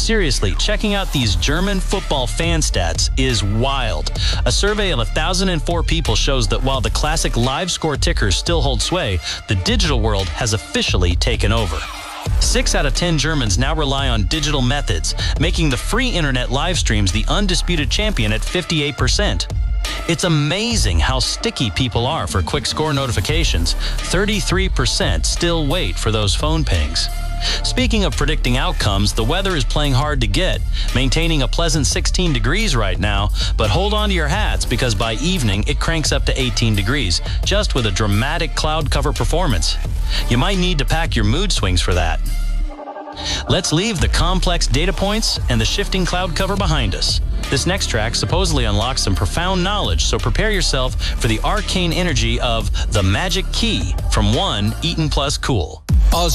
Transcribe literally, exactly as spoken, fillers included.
Seriously, checking out these German football fan stats is wild. A survey of one thousand four people shows that while the classic live score tickers still hold sway, the digital world has officially taken over. Six out of ten Germans now rely on digital methods, making the free internet live streams the undisputed champion at fifty-eight percent. It's amazing how sticky people are for quick score notifications. thirty-three percent still wait for those phone pings. Speaking of predicting outcomes, the weather is playing hard to get, maintaining a pleasant sixteen degrees right now, but hold on to your hats because by evening it cranks up to eighteen degrees, just with a dramatic cloud cover performance. You might need to pack your mood swings for that. Let's leave the complex data points and the shifting cloud cover behind us. This next track supposedly unlocks some profound knowledge, so prepare yourself for the arcane energy of The Magic Key from one Eaton Plus Cool.